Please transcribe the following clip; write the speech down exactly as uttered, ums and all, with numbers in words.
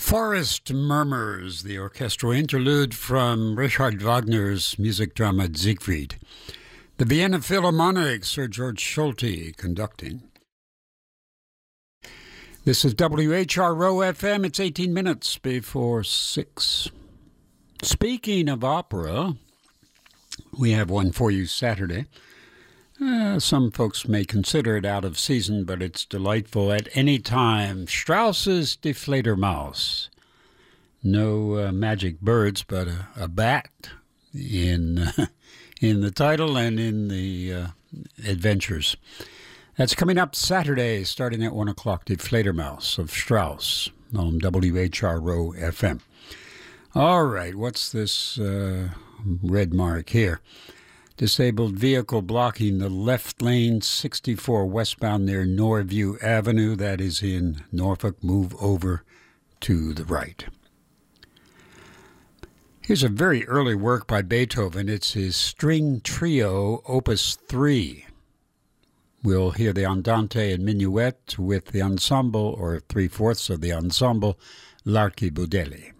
Forest Murmurs, the orchestral interlude from Richard Wagner's music drama Siegfried. The Vienna Philharmonic, Sir George Solti conducting. This is W H R O F M. It's eighteen minutes before six. Speaking of opera, we have one for you Saturday. Uh, some folks may consider it out of season, but it's delightful at any time. Strauss's Die Fledermaus. No uh, magic birds, but a, a bat in uh, in the title and in the uh, adventures. That's coming up Saturday, starting at one o'clock. Die Fledermaus of Strauss on W H R O F M. All right, what's this uh, red mark here? Disabled vehicle blocking the left lane, sixty-four westbound near Norview Avenue. That is in Norfolk. Move over to the right. Here's a very early work by Beethoven. It's his string trio, Opus three. We'll hear the Andante and Minuet with the ensemble, or three-fourths of the ensemble, L'Archibaudelli.